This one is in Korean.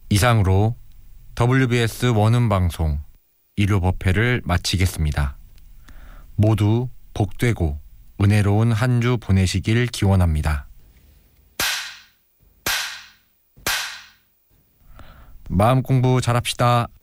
이상으로 WBS 원음 방송 일요 법회를 마치겠습니다. 모두 복되고 은혜로운 한 주 보내시길 기원합니다. 마음 공부 잘합시다.